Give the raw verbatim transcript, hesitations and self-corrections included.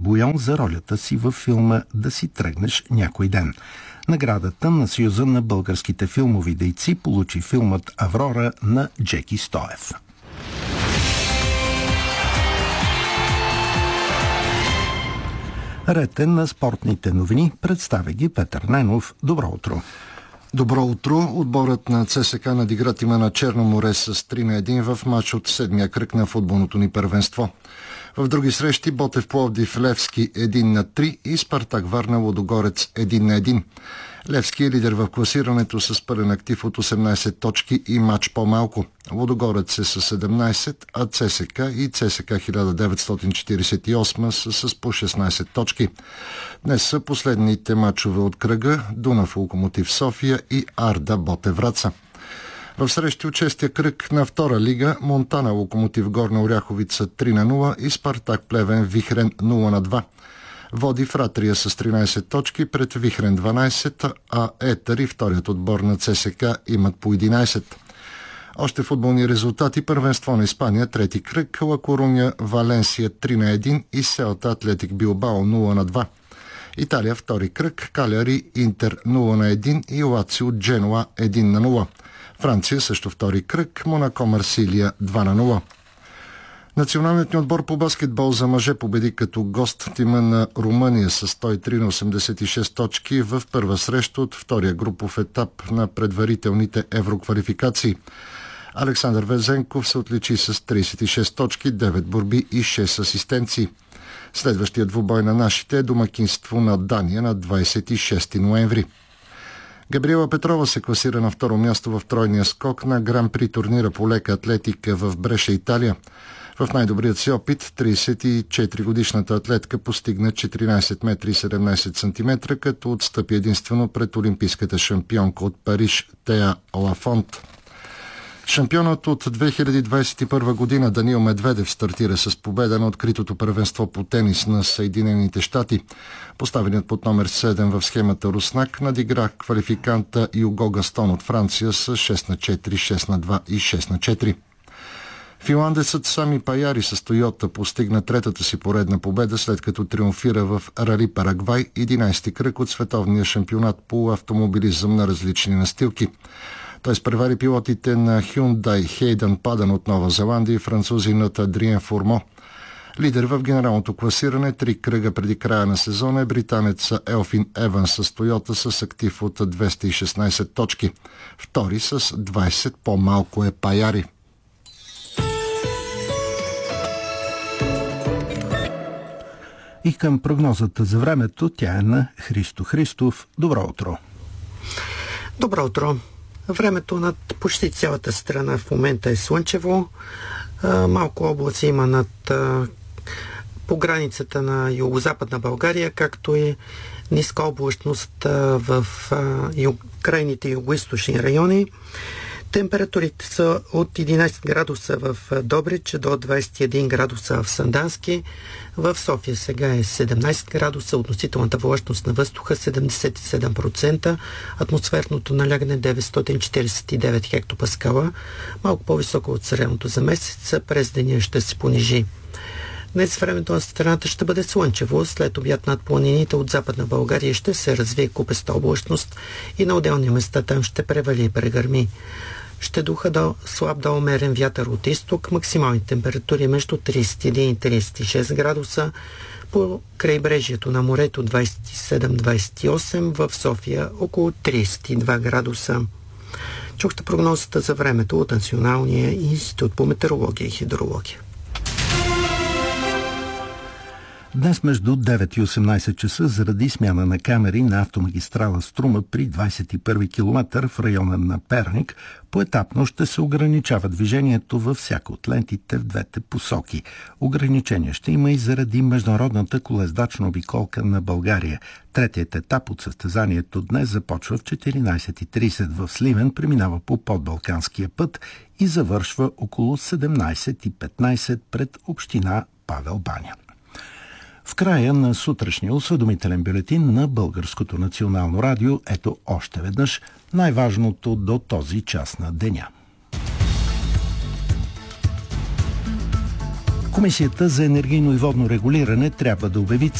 Буйон за ролята си във филма «Да си тръгнеш някой ден». Наградата на Съюза на българските филмови дейци получи филмът «Аврора» на Джеки Стоев. Ред е на спортните новини. Представя ги Петър Ненов. Добро утро! Добро утро! Отборът на ЦСКА надигра тима на Черно море с три на един в матч от седмия кръг на футболното ни първенство. В други срещи Ботев Пловдив Левски един на три и Спартак Варна Лудогорец един на един. Левски е лидер в класирането с пълен актив от осемнайсет точки и матч по-малко. Лудогорец е с седемнайсет, а ЦСКА и ЦСКА хиляда деветстотин четирийсет и осма са с по шестнайсет точки. Днес са последните матчове от кръга Дунав Локомотив София и Арда Ботев Враца. В срещи от шестия кръг на втора лига Монтана Локомотив Горна Оряховица три на нула и Спартак Плевен Вихрен нула на два. Води Фратрия с тринайсет точки пред Вихрен дванайсет, а Етър и вторият отбор на ЦСКА имат по единайсет. Още футболни резултати: първенство на Испания, трети кръг, Ла Коруня Валенсия три на един и Селта Атлетик Билбао нула на два. Италия втори кръг, Каляри Интер нула на един и Лацио Дженуа един на нула. Франция също втори кръг, Монако Марсилия два на нула. Националният ни отбор по баскетбол за мъже победи като гост тима на Румъния с сто и три на осемдесет и шест точки в първа среща от втория групов етап на предварителните евроквалификации. Александър Везенков се отличи с трийсет и шест точки, девет борби и шест асистенции. Следващият двубой на нашите е домакинство на Дания на двайсет и шести ноември. Габриела Петрова се класира на второ място в тройния скок на Гран-при турнира по лека атлетика в Бреша, Италия. В най-добрият си опит трийсет и четири годишната атлетка постигна четиринайсет метра и седемнайсет сантиметра, като отстъпи единствено пред олимпийската шампионка от Париж Теа Лафонт. Шампионът от две хиляди двайсет и първа година Даниил Медведев стартира с победа на откритото първенство по тенис на Съединените щати. Поставеният под номер седем в схемата руснак надигра квалификанта Юго Гастон от Франция с шест на четири, шест на два и шест на четири. Финландецът Сами Паяри с Тойота постигна третата си поредна победа, след като триумфира в Рали Парагвай, единайсети кръг от световния шампионат по автомобилизъм на различни настилки. Той изпревари пилотите на Hyundai Хейдън Падан от Нова Зеландия и французинът Адриен Фурмо. Лидер в генералното класиране три кръга преди края на сезона е британеца Елфин Еванс с Тойота с актив от двеста и шестнайсет точки. Втори с двайсет по-малко е Паяри. И към прогнозата за времето, тя е на Христо Христов. Добро утро! Добро утро! Времето над почти цялата страна в момента е слънчево. Малко облаци има над по границата на югозападна България, както и ниска облачност в крайните югоизточни райони. Температурите са от единайсет градуса в Добрич до двайсет и един градуса в Сандански. В София сега е седемнайсет градуса, относителната влажност на въздуха седемдесет и седем процента, атмосферното налягане деветстотин четирийсет и девет хектопаскала, малко по-високо от средното за месеца, през деня ще се понижи. Днес времето на страната ще бъде слънчево, след обяд над планините от Западна България ще се развие купеста облачност и на отделни места там ще превали и прегърми. Ще духа до слаб до умерен вятър от изток, максимални температури между трийсет и един и трийсет и шест градуса, по крайбрежието на морето двайсет и седем до двайсет и осем, в София около трийсет и два градуса. Чухте прогнозата за времето от Националния институт по метеорология и хидрология. Днес между девет и осемнайсет часа заради смяна на камери на автомагистрала Струма при двайсет и първи километър в района на Перник, поетапно ще се ограничава движението във всяка от лентите в двете посоки. Ограничения ще има и заради международната колездачна обиколка на България. Третият етап от състезанието днес започва в четиринайсет и трийсет в Сливен, преминава по подбалканския път и завършва около седемнайсет и петнайсет пред община Павел баня. В края на сутрешния осведомителен бюлетин на Българското национално радио, ето още веднъж най-важното до този час на деня. Комисията за енергийно и водно регулиране трябва да обяви